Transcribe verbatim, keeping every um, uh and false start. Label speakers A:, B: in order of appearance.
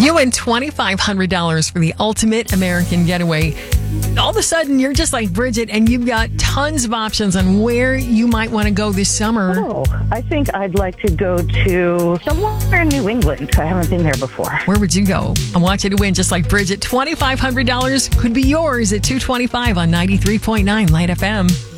A: You win twenty-five hundred dollars for the ultimate American getaway. All of a sudden, you're just like Bridget, and you've got tons of options on where you might want to go this summer.
B: Oh, I think I'd like to go to somewhere in New England. I haven't been there before.
A: Where would you go? I want you to win just like Bridget. twenty-five hundred dollars could be yours at two twenty-five on ninety-three point nine Light F M.